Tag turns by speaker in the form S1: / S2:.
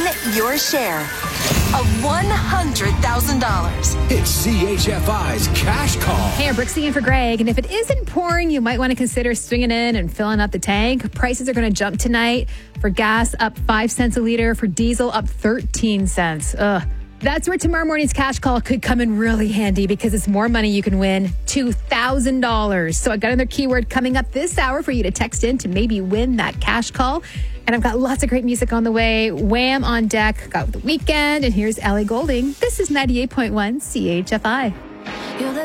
S1: your share of $100,000.
S2: It's CHFI's Cash Call.
S3: Hey, I'm Brooksy in for Greg. And if it isn't pouring, you might want to consider swinging in and filling up the tank. Prices are going to jump tonight. For gas, up 5 cents a liter. For diesel, up 13 cents. Ugh. That's where tomorrow morning's cash call could come in really handy because it's more money you can win, $2,000. So I got another keyword coming up this hour for you to text in to maybe win that cash call. And I've got lots of great music on the way. Wham on deck, got The Weekend, and here's Ellie Goulding. This is 98.1 CHFI.